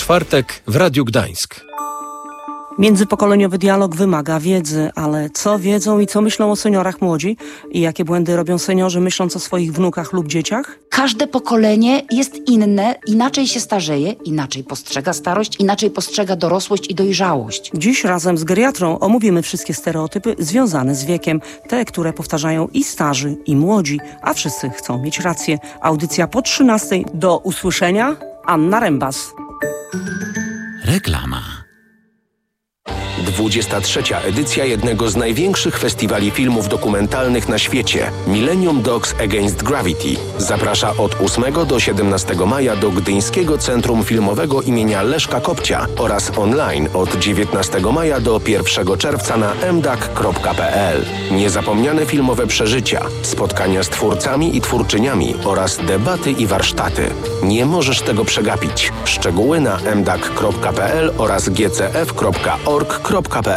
czwartek w Radiu Gdańsk. Międzypokoleniowy dialog wymaga wiedzy, ale co wiedzą i co myślą o seniorach młodzi? I jakie błędy robią seniorzy, myśląc o swoich wnukach lub dzieciach? Każde pokolenie jest inne, inaczej się starzeje, inaczej postrzega starość, inaczej postrzega dorosłość i dojrzałość. Dziś razem z geriatrą omówimy wszystkie stereotypy związane z wiekiem. Te, które powtarzają i starzy, i młodzi, a wszyscy chcą mieć rację. Audycja po 13:00. Do usłyszenia. Anna Rembas. Reklama. 23. edycja jednego z największych festiwali filmów dokumentalnych na świecie, Millennium Dogs Against Gravity, zaprasza od 8 do 17 maja do Gdyńskiego Centrum Filmowego imienia Leszka Kopcia oraz online od 19 maja do 1 czerwca na mdak.pl. Niezapomniane filmowe przeżycia, spotkania z twórcami i twórczyniami oraz debaty i warsztaty. Nie możesz tego przegapić. Szczegóły na mdak.pl oraz gcf.org.pl.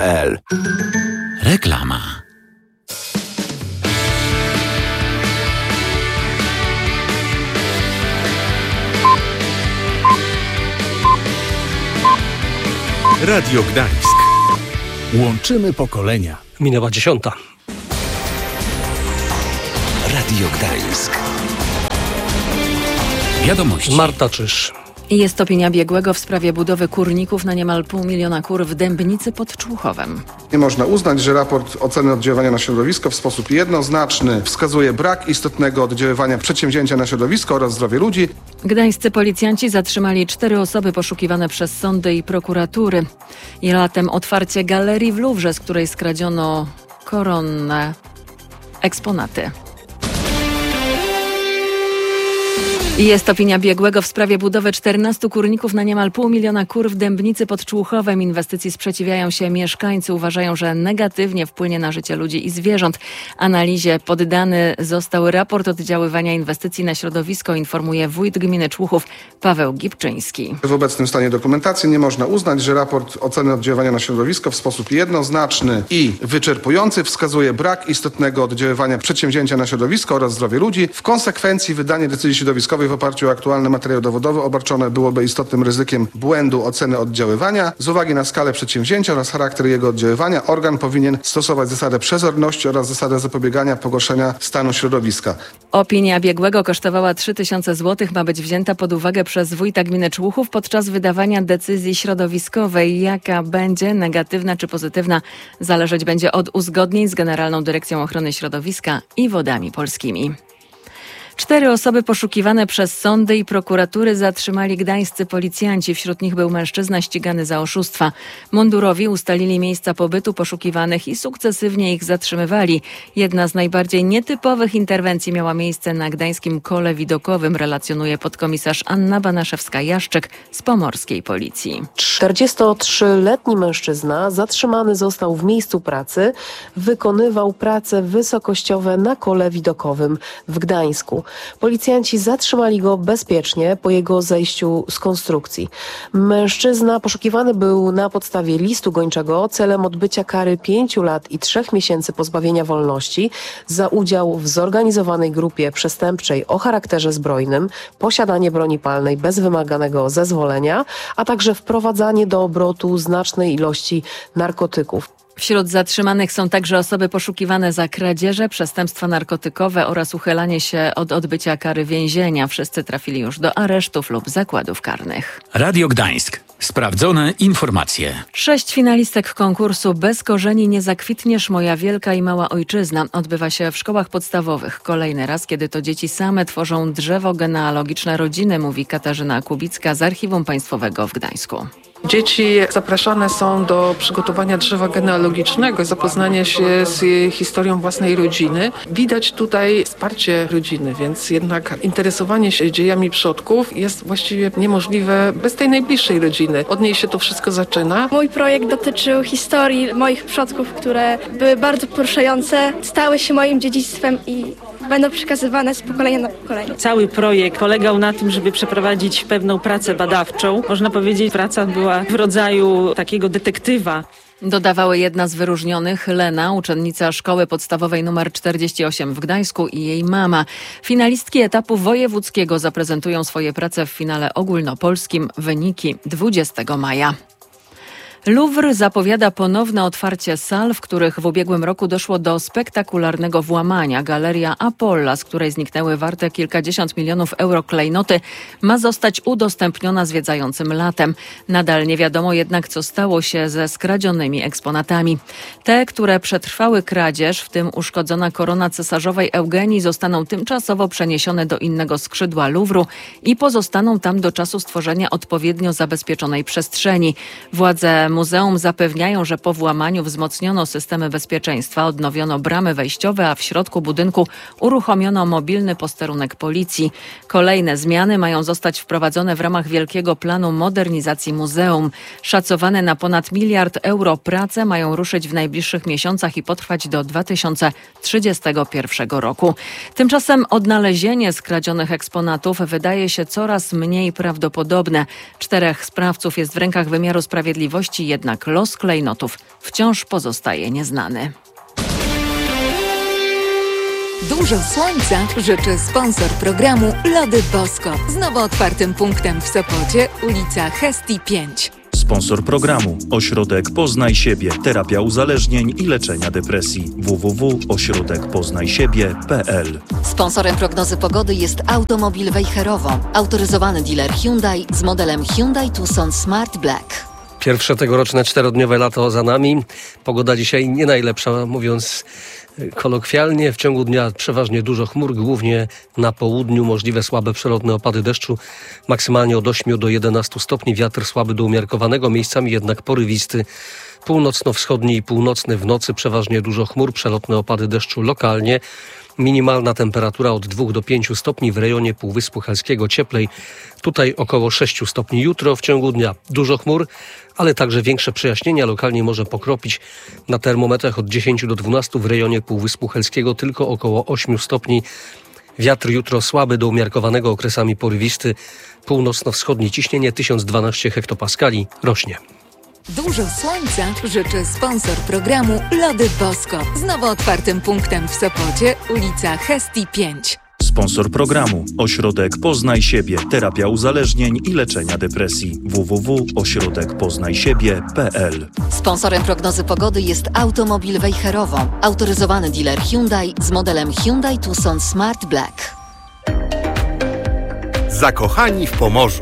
Reklama. Radio Gdańsk. Łączymy pokolenia. Minęła 10:00. Radio Gdańsk. Wiadomości. Marta Czyż. Jest opinia biegłego w sprawie budowy kurników na niemal 500 000 kur w Dębnicy pod Człuchowem. Nie można uznać, że raport oceny oddziaływania na środowisko w sposób jednoznaczny wskazuje brak istotnego oddziaływania przedsięwzięcia na środowisko oraz zdrowie ludzi. Gdańscy policjanci zatrzymali 4 osoby poszukiwane przez sądy i prokuratury. I latem otwarcie galerii w Luwrze, z której skradziono koronne eksponaty. Jest opinia biegłego w sprawie budowy 14 kurników na niemal 500 000 kur w Dębnicy pod Człuchowem. Inwestycji sprzeciwiają się mieszkańcy. Uważają, że negatywnie wpłynie na życie ludzi i zwierząt. Analizie poddany został raport oddziaływania inwestycji na środowisko, informuje wójt gminy Człuchów Paweł Gipczyński. W obecnym stanie dokumentacji nie można uznać, że raport oceny oddziaływania na środowisko w sposób jednoznaczny i wyczerpujący wskazuje brak istotnego oddziaływania przedsięwzięcia na środowisko oraz zdrowie ludzi. W konsekwencji wydanie decyzji środowiskowej w oparciu o aktualny materiał dowodowy obarczone byłoby istotnym ryzykiem błędu oceny oddziaływania. Z uwagi na skalę przedsięwzięcia oraz charakter jego oddziaływania organ powinien stosować zasadę przezorności oraz zasadę zapobiegania pogorszenia stanu środowiska. Opinia biegłego kosztowała 3000 zł. Ma być wzięta pod uwagę przez wójta gminy Człuchów podczas wydawania decyzji środowiskowej. Jaka będzie, negatywna czy pozytywna, zależeć będzie od uzgodnień z Generalną Dyrekcją Ochrony Środowiska i Wodami Polskimi. 4 osoby poszukiwane przez sądy i prokuratury zatrzymali gdańscy policjanci. Wśród nich był mężczyzna ścigany za oszustwa. Mundurowi ustalili miejsca pobytu poszukiwanych i sukcesywnie ich zatrzymywali. Jedna z najbardziej nietypowych interwencji miała miejsce na gdańskim kole widokowym, relacjonuje podkomisarz Anna Banaszewska-Jaszczyk z pomorskiej policji. 43-letni mężczyzna zatrzymany został w miejscu pracy. Wykonywał prace wysokościowe na kole widokowym w Gdańsku. Policjanci zatrzymali go bezpiecznie po jego zejściu z konstrukcji. Mężczyzna poszukiwany był na podstawie listu gończego celem odbycia kary 5 lat i 3 miesięcy pozbawienia wolności za udział w zorganizowanej grupie przestępczej o charakterze zbrojnym, posiadanie broni palnej bez wymaganego zezwolenia, a także wprowadzanie do obrotu znacznej ilości narkotyków. Wśród zatrzymanych są także osoby poszukiwane za kradzieże, przestępstwa narkotykowe oraz uchylanie się od odbycia kary więzienia. Wszyscy trafili już do aresztów lub zakładów karnych. Radio Gdańsk. Sprawdzone informacje. 6 finalistek konkursu Bez korzeni nie zakwitniesz, moja wielka i mała ojczyzna odbywa się w szkołach podstawowych. Kolejny raz, kiedy to dzieci same tworzą drzewo genealogiczne rodziny, mówi Katarzyna Kubicka z Archiwum Państwowego w Gdańsku. Dzieci zapraszane są do przygotowania drzewa genealogicznego, zapoznania się z historią własnej rodziny. Widać tutaj wsparcie rodziny, więc jednak interesowanie się dziejami przodków jest właściwie niemożliwe bez tej najbliższej rodziny. Od niej się to wszystko zaczyna. Mój projekt dotyczył historii moich przodków, które były bardzo poruszające, stały się moim dziedzictwem i będą przekazywane z pokolenia na pokolenie. Cały projekt polegał na tym, żeby przeprowadzić pewną pracę badawczą. Można powiedzieć, praca była w rodzaju takiego detektywa. Dodawały jedna z wyróżnionych, Lena, uczennica szkoły podstawowej nr 48 w Gdańsku i jej mama. Finalistki etapu wojewódzkiego zaprezentują swoje prace w finale ogólnopolskim. Wyniki 20 maja. Louvre zapowiada ponowne otwarcie sal, w których w ubiegłym roku doszło do spektakularnego włamania. Galeria Apolla, z której zniknęły warte kilkadziesiąt milionów euro klejnoty, ma zostać udostępniona zwiedzającym latem. Nadal nie wiadomo jednak, co stało się ze skradzionymi eksponatami. Te, które przetrwały kradzież, w tym uszkodzona korona cesarzowej Eugenii, zostaną tymczasowo przeniesione do innego skrzydła Louvru i pozostaną tam do czasu stworzenia odpowiednio zabezpieczonej przestrzeni. Władze muzeum zapewniają, że po włamaniu wzmocniono systemy bezpieczeństwa, odnowiono bramy wejściowe, a w środku budynku uruchomiono mobilny posterunek policji. Kolejne zmiany mają zostać wprowadzone w ramach wielkiego planu modernizacji muzeum. Szacowane na ponad 1 miliard euro prace mają ruszyć w najbliższych miesiącach i potrwać do 2031 roku. Tymczasem odnalezienie skradzionych eksponatów wydaje się coraz mniej prawdopodobne. 4 sprawców jest w rękach wymiaru sprawiedliwości, jednak los klejnotów wciąż pozostaje nieznany. Dużo słońca życzy sponsor programu Lody Bosko. Z nowo otwartym punktem w Sopocie, ulica Hestii 5. Sponsor programu Ośrodek Poznaj Siebie. Terapia uzależnień i leczenia depresji. www.ośrodekpoznajsiebie.pl. Sponsorem prognozy pogody jest Automobil Wejherowo. Autoryzowany dealer Hyundai z modelem Hyundai Tucson Smart Black. Pierwsze tegoroczne 4-dniowe lato za nami. Pogoda dzisiaj nie najlepsza, mówiąc kolokwialnie. W ciągu dnia przeważnie dużo chmur, głównie na południu możliwe słabe przelotne opady deszczu, maksymalnie od 8 do 11 stopni. Wiatr słaby do umiarkowanego, miejscami jednak porywisty. Północno-wschodni i północny, w nocy przeważnie dużo chmur, przelotne opady deszczu lokalnie. Minimalna temperatura od 2 do 5 stopni, w rejonie Półwyspu Helskiego cieplej. Tutaj około 6 stopni. Jutro w ciągu dnia dużo chmur, ale także większe przejaśnienia. Lokalnie może pokropić. Na termometrach od 10 do 12, w rejonie Półwyspu Helskiego tylko około 8 stopni. Wiatr jutro słaby do umiarkowanego, okresami porywisty. Północno-wschodnie ciśnienie 1012 hektopaskali rośnie. Dużo słońca życzy sponsor programu Lody Bosko. Z nowo otwartym punktem w Sopocie, ulica Hestii 5. Sponsor programu Ośrodek Poznaj Siebie. Terapia uzależnień i leczenia depresji. www.ośrodekpoznajsiebie.pl. Sponsorem prognozy pogody jest Automobil Wejherowo. Autoryzowany dealer Hyundai z modelem Hyundai Tucson Smart Black. Zakochani w Pomorzu.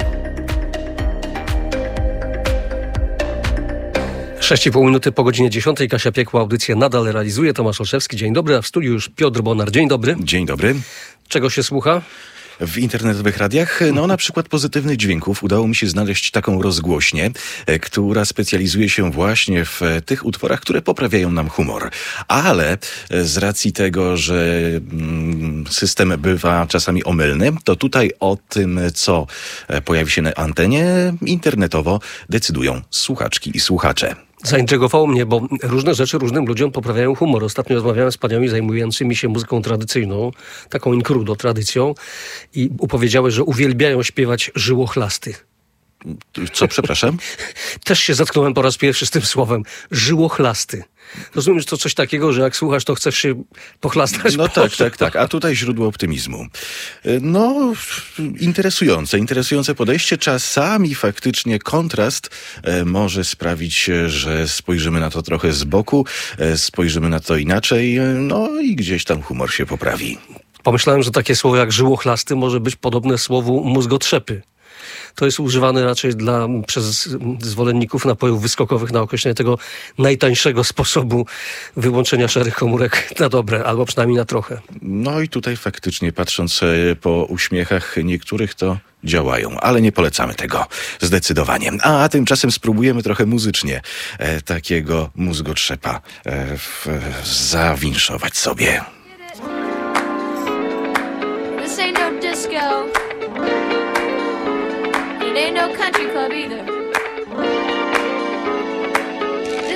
6,5 minuty po godzinie 10. Kasia Piekła audycję nadal realizuje. Tomasz Olszewski, dzień dobry. A w studiu już Piotr Bonar. Dzień dobry. Dzień dobry. Czego się słucha? W internetowych radiach, na przykład pozytywnych dźwięków, udało mi się znaleźć taką rozgłośnię, która specjalizuje się właśnie w tych utworach, które poprawiają nam humor. Ale z racji tego, że system bywa czasami omylny, to tutaj o tym, co pojawi się na antenie internetowo, decydują słuchaczki i słuchacze. Zaintrygowało mnie, bo różne rzeczy różnym ludziom poprawiają humor. Ostatnio rozmawiałem z paniami zajmującymi się muzyką tradycyjną, taką in crudo tradycją, i opowiedziały, że uwielbiają śpiewać żyłochlasty. Co, przepraszam? Też się zetknąłem po raz pierwszy z tym słowem. Żyłochlasty. Rozumiem, że to coś takiego, że jak słuchasz, to chcesz się pochlastać. No tak. A tutaj źródło optymizmu. No, interesujące podejście. Czasami faktycznie kontrast może sprawić, że spojrzymy na to trochę z boku, spojrzymy na to inaczej, no i gdzieś tam humor się poprawi. Pomyślałem, że takie słowo jak żyłochlasty może być podobne słowu mózgotrzepy. To jest używane raczej przez zwolenników napojów wyskokowych na określenie tego najtańszego sposobu wyłączenia szarych komórek na dobre, albo przynajmniej na trochę. No i tutaj faktycznie, patrząc po uśmiechach niektórych, to działają, ale nie polecamy tego zdecydowanie. A tymczasem spróbujemy trochę muzycznie takiego mózgotrzepa zawinszować sobie. This ain't no disco. It ain't no country club either.